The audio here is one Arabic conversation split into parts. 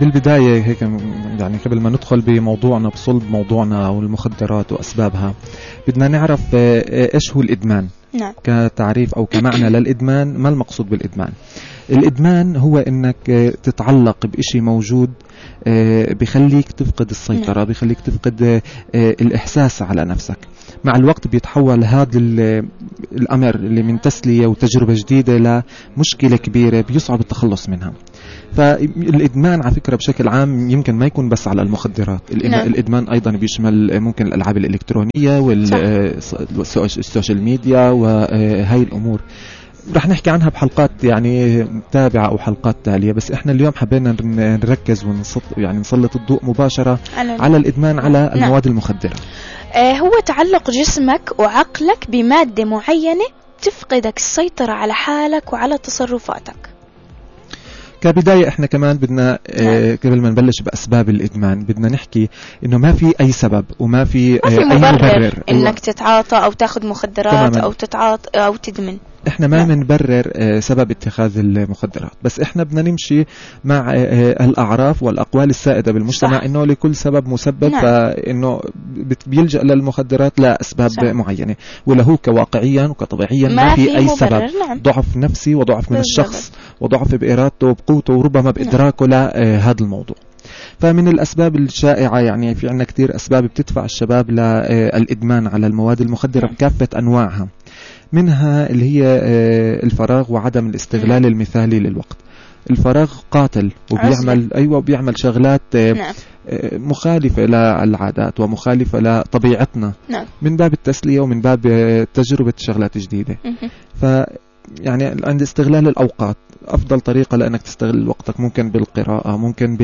بالبداية هيك يعني قبل ما ندخل بموضوعنا بصلب موضوعنا والمخدرات وأسبابها، بدنا نعرف إيش هو الإدمان. نعم. كتعريف أو كمعنى للإدمان، ما المقصود بالإدمان؟ الإدمان هو إنك تتعلق بإشي موجود بيخليك تفقد السيطرة، بيخليك تفقد الإحساس على نفسك. مع الوقت بيتحول هذا الأمر اللي من تسلية وتجربة جديدة لمشكلة كبيرة بيصعب التخلص منها. فالإدمان على فكرة بشكل عام يمكن ما يكون بس على المخدرات. الإدمان أيضا بيشمل ممكن الألعاب الإلكترونية والسوشيال ميديا وهاي الأمور. رح نحكي عنها بحلقات يعني تابعة أو حلقات تالية، بس إحنا اليوم حبينا نركز نسلط الضوء مباشرة على الإدمان على المواد المخدرة. هو تعلق جسمك وعقلك بمادة معينة تفقدك السيطرة على حالك وعلى تصرفاتك. كبداية احنا كمان بدنا قبل ما نبلش بأسباب الإدمان بدنا نحكي إنه ما في أي سبب وما في أي مبرر إنك تتعاطى أو تاخذ مخدرات أو تتعاطى أو تدمن. احنا ما بنبرر سبب اتخاذ المخدرات، بس احنا بدنا نمشي مع الأعراف والأقوال السائدة بالمجتمع. صح. انه لكل سبب مسبب. نعم. فانه بيلجأ للمخدرات لأسباب معينة، وله كواقعيا وكطبيعيا ما في أي سبب. نعم. ضعف نفسي وضعف من الشخص وضعف بإرادته وبقوته وربما بإدراكه لهذا الموضوع. فمن الأسباب الشائعة يعني في عنا كتير أسباب بتدفع الشباب للإدمان على المواد المخدرة بكافة أنواعها. منها اللي هي الفراغ وعدم الاستغلال المثالي للوقت. الفراغ قاتل وبيعمل شغلات مخالفة للعادات ومخالفة لطبيعتنا. نعم. من باب التسلية ومن باب تجربة شغلات جديدة. يعني عند استغلال الأوقات أفضل طريقة لأنك تستغل وقتك ممكن بالقراءة، ممكن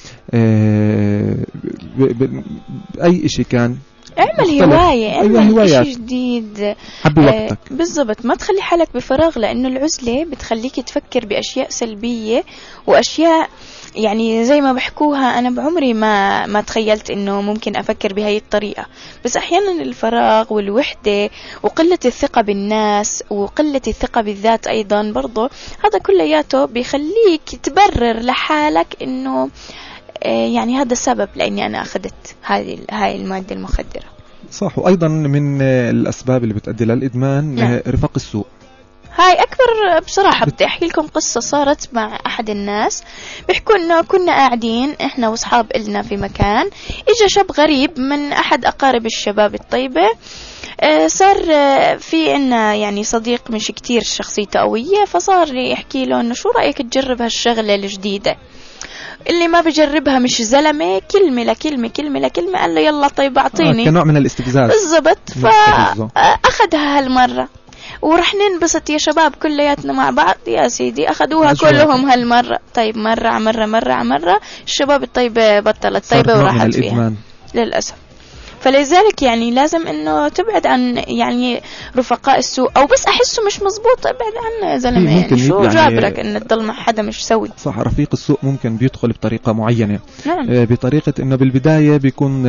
بأي إشي كان. اعمل هواية، اعمل شيء جديد. حبي وقتك. بالضبط، ما تخلي حالك بفراغ، لأنه العزلة بتخليك تفكر بأشياء سلبية وأشياء يعني زي ما بحكوها أنا بعمري ما تخيلت إنه ممكن أفكر بهاي الطريقة. بس أحيانا الفراغ والوحدة وقلة الثقة بالناس وقلة الثقة بالذات أيضا برضو، هذا كلياته بيخليك تبرر لحالك إنه يعني هذا السبب لأني أنا أخذت هاي المادة المخدرة. صح. وأيضا من الأسباب اللي بتؤدي للإدمان رفاق السوء. هاي أكبر بصراحة. بدي أحكي لكم قصة صارت مع أحد الناس. بيحكوا إنه كنا قاعدين إحنا وأصحاب إلنا في مكان، إجا شاب غريب من أحد أقارب الشباب الطيبة. صار في إنه يعني صديق مش كتير شخصيته قوية، فصار يحكي له إنه شو رأيك تجرب هالشغلة الجديدة اللي ما بجربها مش زلمة، كلمة لكلمة قال له يلا طيب أعطيني. كنوع من الاستفزاز. بالضبط. فأخذها هالمرة ورح ننبسط يا شباب كلياتنا مع بعض. يا سيدي أخذوها كلهم هالمرة. طيب مرة الشباب الطيبة بطلت طيبة وراحت فيها للأسف. فلذلك يعني لازم انه تبعد عن يعني رفقاء السوء، او بس احسه مش مزبوط ابعد عنه يا زلمه. يعني شو جابرك ان تضل مع حدا مش سوي؟ صح. رفيق السوء ممكن بيدخل بطريقه معينه. نعم. بطريقه انه بالبدايه بيكون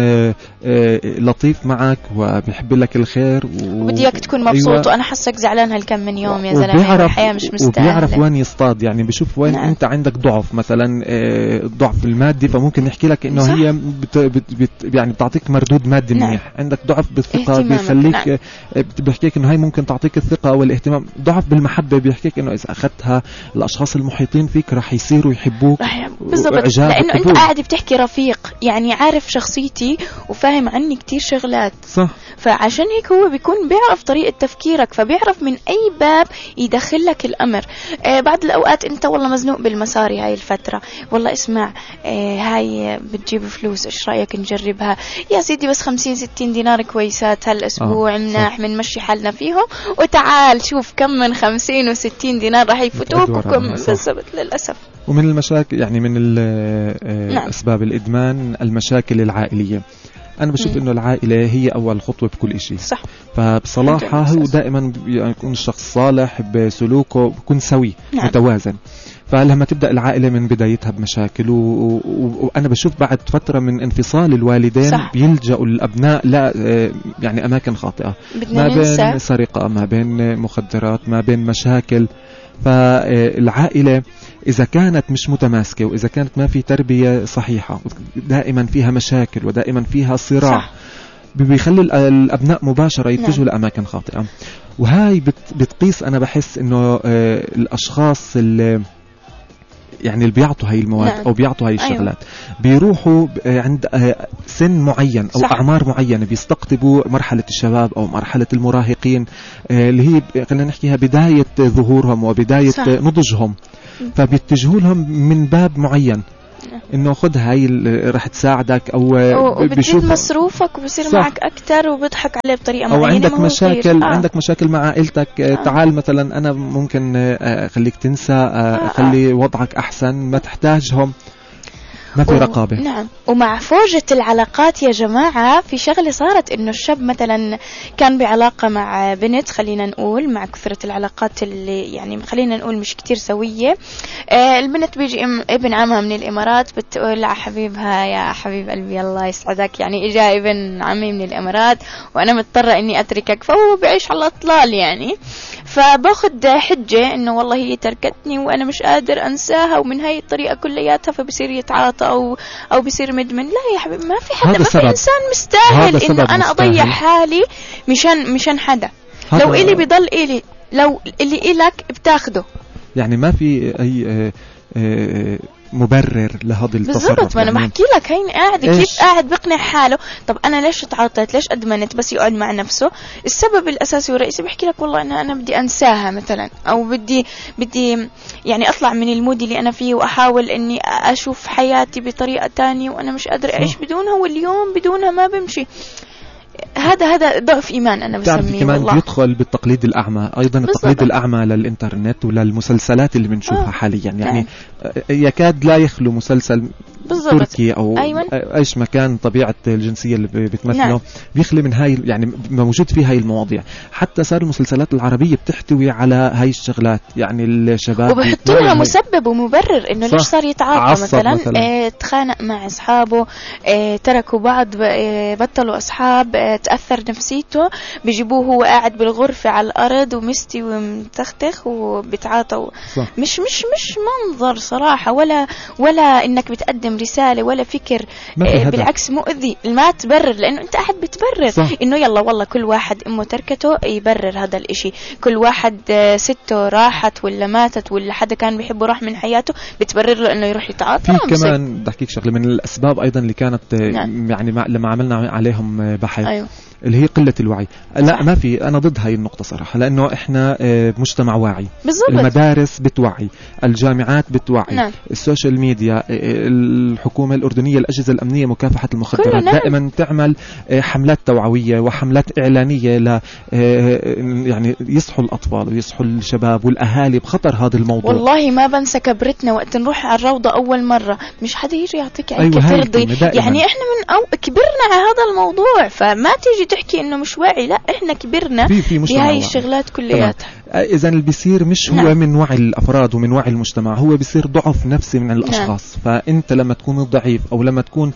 لطيف معك وبيحب لك الخير وبديك تكون مبسوط. أيوة. وانا حسك زعلان هالكم من يوم يا زلمه، الحياه مش مستاهله. وبيعرف وين يصطاد، يعني بيشوف وين. نعم. انت عندك ضعف مثلا الضعف المادي، فممكن يحكي لك انه صح. هي يعني بتعطيك مردود مادي. نعم. منيح. عندك ضعف بالثقة بيخليك. نعم. بيحكيك انه هاي ممكن تعطيك الثقة والاهتمام. ضعف بالمحبة بيحكيك انه اذا اخذتها الاشخاص المحيطين فيك راح يصيروا يحبوك. بالضبط، لانه انت قاعد بتحكي رفيق يعني عارف شخصيتي وفاهم عني كتير شغلات. صح. فعشان هيك هو بيكون بيعرف طريقة تفكيرك، فبيعرف من اي باب يدخل لك الامر. بعض الاوقات انت والله مزنوق بالمصاري هاي الفترة، والله اسمع هاي بتجيب فلوس، ايش رايك نجربها يا سيدي؟ بس 50-60 دينار كويسات هالاسبوع. مناح منمشي حالنا فيهم، وتعال شوف كم من 50 و60 دينار راح يفوتوك وكم بالضبط للاسف. ومن المشاكل يعني من اسباب الادمان المشاكل العائلية. أنا بشوف إنه العائلة هي أول خطوة بكل إشي. صح. فبصراحة هو دائما يكون الشخص صالح بسلوكه، بيكون سوي. نعم. متوازن. فلما تبدأ العائلة من بدايتها بمشاكل وأنا بشوف بعد فترة من انفصال الوالدين صح. بيلجأوا الأبناء لا يعني أماكن خاطئة، ما بين سرقة، ما بين مخدرات، ما بين مشاكل. فالعائلة إذا كانت مش متماسكة، وإذا كانت ما في تربية صحيحة، دائما فيها مشاكل ودائما فيها صراع، بيخلي الأبناء مباشرة يتجهوا لأماكن خاطئة. وهاي بتقيس، أنا بحس إنه الأشخاص اللي يعني اللي بيعطوا هاي المواد أو بيعطوا هاي الشغلات بيروحوا عند سن معين أو أعمار معينة، بيستقطبوا مرحلة الشباب أو مرحلة المراهقين اللي هي خلينا نحكيها بداية ظهورهم وبداية نضجهم، فبيتجهوا لهم من باب معين انه خذ هاي رح تساعدك او بتزيد مصروفك وبصير معك اكثر وبيضحك عليه بطريقه معينه. او عندك مشاكل عندك مشاكل مع عائلتك، تعال مثلا انا ممكن خليك تنسى، خلي وضعك احسن، ما تحتاجهم، ما في رقابة. نعم. ومع فوجة العلاقات يا جماعة، في شغلة صارت إنه الشاب مثلا كان بعلاقة مع بنت، خلينا نقول مع كثرة العلاقات اللي يعني خلينا نقول مش كتير سوية، البنت بيجي ابن عمها من الإمارات بتقول حبيبها يا حبيب قلبي الله يسعدك، يعني إجا ابن عمي من الإمارات وأنا مضطرة إني أتركك، فهو بيعيش على الأطلال يعني، فباخد حجة إنه والله هي تركتني وأنا مش قادر أنساها، ومن هاي الطريقة كلياتها، فبصير يتعاطى أو بيصير مدمن. لا يا حبيبي، ما في حدا، ما في إنسان مستاهل إنه أنا أضيع حالي مشان حدا. لو إلي بيضل إلي، لو اللي إلك بتاخده، يعني ما في أي مبرر لهذا التصرف. بالضبط. ما انا بحكي لك هين قاعد كيف قاعد بقنع حاله. طب انا ليش تعاطيت، ليش ادمنت؟ بس يقعد مع نفسه. السبب الاساسي والرئيسي بحكي لك والله انا بدي انساها مثلا، او بدي يعني اطلع من المود اللي انا فيه واحاول اني اشوف حياتي بطريقه تانية، وانا مش قادر اعيش بدونها، واليوم بدونها ما بمشي. هذا ضعف إيمان أنا بسميه. كمان والله بيدخل بالتقليد الأعمى أيضا. التقليد الأعمى للإنترنت وللمسلسلات اللي بنشوفها حاليا، يعني يكاد لا يخلو مسلسل تركي أو أيش مكان طبيعة الجنسية اللي بتمثله بيخلي من هاي، يعني موجود فيه هاي المواضيع. حتى صار المسلسلات العربية بتحتوي على هاي الشغلات، يعني الشباب وبحطوا لها مسبب ومبرر إنه ليش صار يتعاطى مثلا تخانق مع أصحابه، تركوا بعض، بطلوا أصحاب، تأثر نفسيته، بيجيبوه هو قاعد بالغرفة على الأرض ومستي ومتختخ وبيتعاطوا. مش منظر صراحة، ولا إنك بتقدم رسالة ولا فكر، بالعكس مؤذي. ما تبرر، لأنه أنت قاعد بتبرر إنه يلا والله كل واحد أمه تركته يبرر هذا الإشي، كل واحد سته راحت ولا ماتت ولا حدا كان بيحبه راح من حياته بتبرر له إنه يروح يتعاطى. في كمان بدي أحكيك شغلة من الأسباب أيضا اللي كانت يعني لما عملنا عليهم بحث، اللي هي قلة الوعي. لا ما في، أنا ضد هاي النقطة صراحة، لأنه إحنا مجتمع واعي. بالضبط. المدارس بتوعي، الجامعات بتوعي، السوشيال ميديا، الحكومة الأردنية، الأجهزة الأمنية مكافحة المخدرات دائما تعمل حملات توعوية وحملات إعلانية يعني يصحوا الأطفال ويصحوا الشباب والأهالي بخطر هذا الموضوع. والله ما بنسى كبرتنا وقت نروح على الروضة أول مرة، مش حدا يجي يعطيك عيك ترضي، يعني إحنا كبرنا على هذا الموضوع، فما تيجي تحكي إنه مش واعي. لا إحنا كبرنا بهاي الشغلات كلياتها. إذا اللي بيصير مش هو من وعي الأفراد ومن وعي المجتمع، هو بيصير ضعف نفسي من الأشخاص. فأنت لما تكون ضعيف أو لما تكون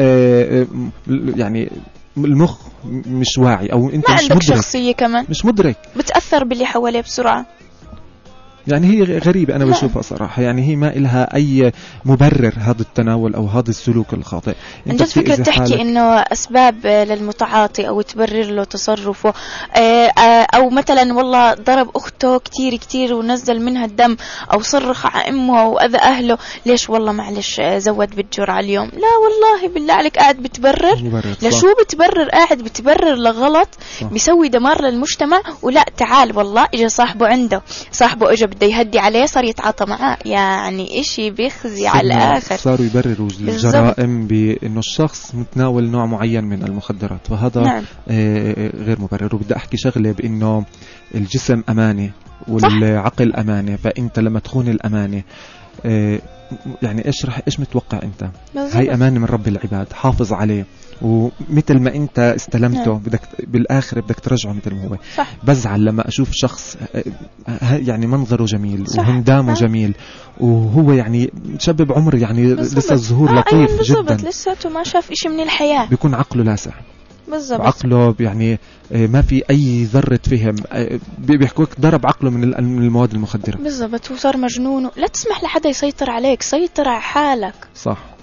يعني المخ مش واعي أو أنت ما مش عندك مدرك، شخصية كمان مش مدرك، بتأثر باللي حواليه بسرعة. يعني هي غريبة أنا بشوفها صراحة، يعني هي ما إلها أي مبرر هذا التناول أو هذا السلوك الخاطئ. أنت فكرة تحكي إنه أسباب للمتعاطي أو تبرر له تصرفه، أو مثلا والله ضرب أخته كتير ونزل منها الدم، أو صرخ على أمه وأذى أهله، ليش والله معلش زود بالجرعة اليوم. لا والله بالله عليك قاعد بتبرر لشو بتبرر؟ قاعد بتبرر لغلط بيسوي دمار للمجتمع. ولا تعال والله إجا صاحبه إجا بده يهدي عليه، صار يتعاطى معاه، يعني إشي بيخزي على الآخر. صاروا يبرروا الجرائم بأنه الشخص متناول نوع معين من المخدرات، وهذا غير مبرر. وبدي أحكي شغلة بأنه الجسم أمانة والعقل أمانة، فأنت لما تخون الأمانة يعني إيش متوقع أنت؟ هاي أمانة من رب العباد، حافظ عليه، ومثل ما انت استلمته بدك بالاخر بدك ترجعه مثل ما هو. بزعل لما اشوف شخص يعني منظره جميل وهندامه جميل، وهو يعني شاب بعمر يعني لسه الظهور لطيف جدا، لساته ما شاف اشي من الحياة، بيكون عقله لاسع. بالضبط. عقله يعني ما في أي ذرة فهم، بيحكوك ضرب عقله من المواد المخدرة بالضبط، وصار مجنون. لا تسمح لحدا يسيطر عليك، سيطر على حالك. صح.